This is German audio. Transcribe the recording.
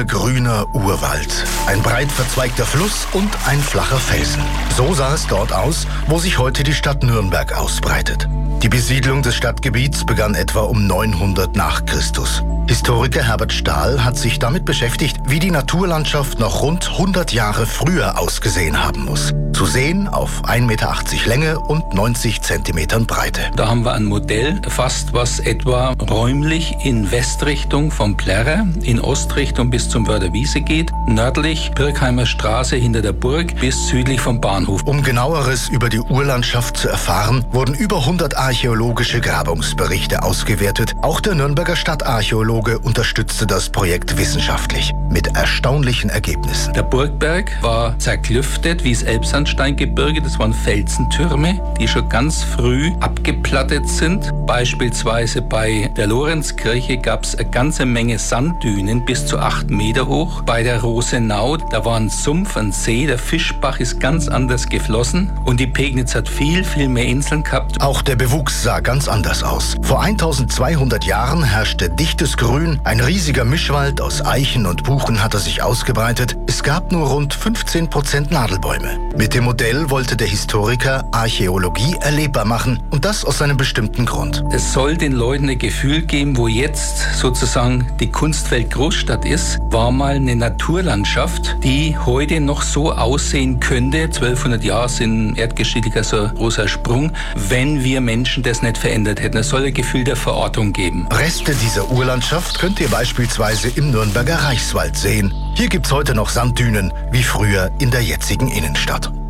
grüner Urwald, ein breit verzweigter Fluss und ein flacher Felsen. So sah es dort aus, wo sich heute die Stadt Nürnberg ausbreitet. Die Besiedlung des Stadtgebiets begann etwa um 900 nach Christus. Historiker Herbert Stahl hat sich damit beschäftigt, wie die Naturlandschaft noch rund 100 Jahre früher ausgesehen haben muss. Zu sehen auf 1,80 Meter Länge und 90 Zentimetern Breite. Da haben wir ein Modell erfasst, was etwa räumlich in Westrichtung vom Plärrer, in Ostrichtung bis zum Wörderwiese geht, nördlich Birkheimer Straße hinter der Burg bis südlich vom Bahnhof. Um genaueres über die Urlandschaft zu erfahren, wurden über 100 archäologische Grabungsberichte ausgewertet. Auch der Nürnberger Stadtarchäologe unterstützte das Projekt wissenschaftlich mit erstaunlichen Ergebnissen. Der Burgberg war zerklüftet wie das Elbsandsteingebirge. Das waren Felsentürme, die schon ganz früh abgeplattet sind. Beispielsweise bei der Lorenzkirche gab es eine ganze Menge Sanddünen bis zu 8 Meter hoch. Bei der Rosenau, da war ein Sumpf, ein See, der Fischbach ist ganz anders geflossen und die Pegnitz hat viel mehr Inseln gehabt. Auch der Bewuchs sah ganz anders aus. Vor 1200 Jahren herrschte dichtes Grün, ein riesiger Mischwald aus Eichen und Buchen hatte sich ausgebreitet. Es gab nur rund 15% Nadelbäume. Mit dem Modell wollte der Historiker Archäologie erlebbar machen und das aus einem bestimmten Grund. Es soll den Leuten ein Gefühl geben, wo jetzt sozusagen die Kunstwelt Großstadt ist, war mal eine Naturlandschaft, die heute noch so aussehen könnte. 1200 Jahre sind erdgeschichtlich so ein großer Sprung, wenn wir Menschen das nicht verändert hätten. Es soll ein Gefühl der Verortung geben. Reste dieser Urlandschaft könnt ihr beispielsweise im Nürnberger Reichswald sehen. Hier gibt's heute noch Sanddünen, wie früher in der jetzigen Innenstadt.